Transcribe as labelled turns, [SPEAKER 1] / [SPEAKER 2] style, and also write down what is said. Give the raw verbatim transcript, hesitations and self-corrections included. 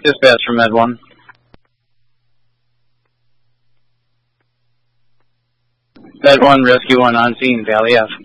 [SPEAKER 1] Dispatch from Med one. Med one, Rescue one on scene, Valley F.